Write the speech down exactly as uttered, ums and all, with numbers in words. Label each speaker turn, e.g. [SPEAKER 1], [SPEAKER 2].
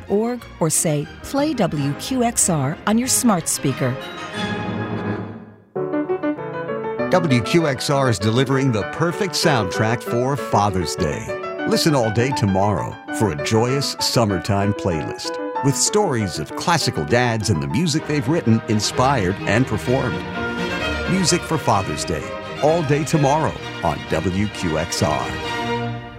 [SPEAKER 1] dot org or say, play W Q X R on your smart speaker.
[SPEAKER 2] W Q X R is delivering the perfect soundtrack for Father's Day. Listen all day tomorrow for a joyous summertime playlist with stories of classical dads and the music they've written, inspired, and performed. Music for Father's Day, all day tomorrow on W Q X R.